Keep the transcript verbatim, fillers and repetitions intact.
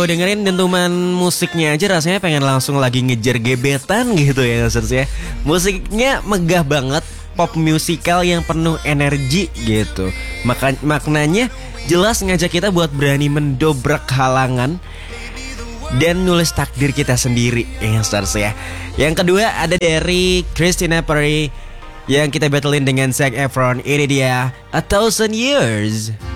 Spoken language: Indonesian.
dengerin dentuman musiknya aja rasanya pengen langsung lagi ngejar gebetan gitu ya Gasters ya. Musiknya megah banget, pop musikal yang penuh energi gitu. Maka, maknanya jelas ngajak kita buat berani mendobrak halangan dan nulis takdir kita sendiri ya Gasters ya. Yang kedua ada dari Christina Perri yang kita battlein dengan Zac Efron. Ini dia A Thousand Years.